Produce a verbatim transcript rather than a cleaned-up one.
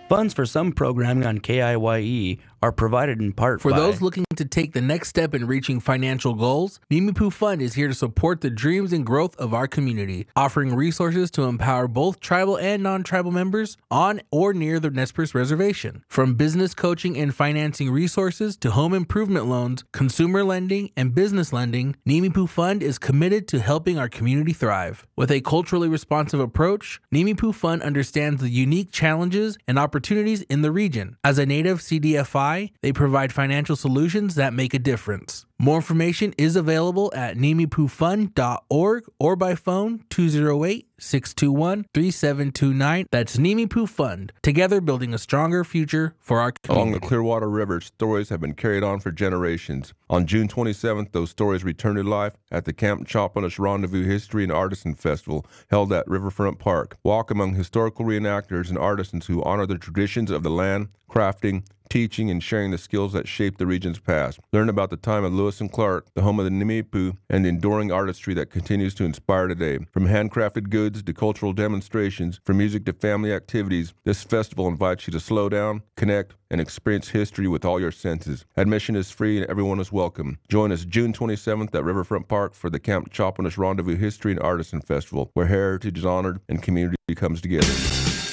Funds for some programming on K I Y E are provided in part For by those looking to take the next step in reaching financial goals, Nimipu Fund is here to support the dreams and growth of our community, offering resources to empower both tribal and non-tribal members on or near the Nez Perce Reservation. From business coaching and financing resources to home improvement loans, consumer lending, and business lending, Nimipu Fund is committed to helping our community thrive. With a culturally responsive approach, Nimipu Fund understands the unique challenges and opportunities in the region. As a native C D F I, they provide financial solutions that make a difference. More information is available at nimipu fund dot org or by phone two oh eight, six two one, three seven two nine. That's Nimipu Fund, together building a stronger future for our community. Along the Clearwater River, stories have been carried on for generations. On June twenty-seventh, those stories return to life at the Camp Chopanish Rendezvous History and Artisan Festival held at Riverfront Park. Walk among historical reenactors and artisans who honor the traditions of the land, crafting, teaching, and sharing the skills that shaped the region's past. Learn about the time of Lewis and Clark, the home of the Nimipu, and the enduring artistry that continues to inspire today. From handcrafted goods to cultural demonstrations, from music to family activities, this festival invites you to slow down, connect, and experience history with all your senses. Admission is free and everyone is welcome. Join us June twenty-seventh at Riverfront Park for the Camp Chopanish Rendezvous History and Artisan Festival, where heritage is honored and community comes together.